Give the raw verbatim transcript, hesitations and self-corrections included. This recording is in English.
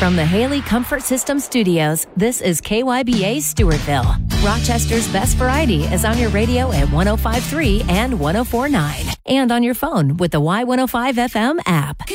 From the Haley Comfort System Studios, this is K Y B A Stewartville. Rochester's best variety is on your radio at one oh five point three and one oh four point nine. And on your phone with the Y one oh five F M app.